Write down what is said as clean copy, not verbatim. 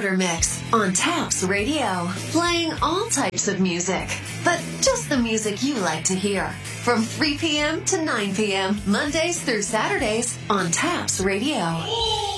Starter Mix on Taps Radio, playing all types of music, but just the music you like to hear. From 3 p.m. to 9 p.m., Mondays through Saturdays on Taps Radio.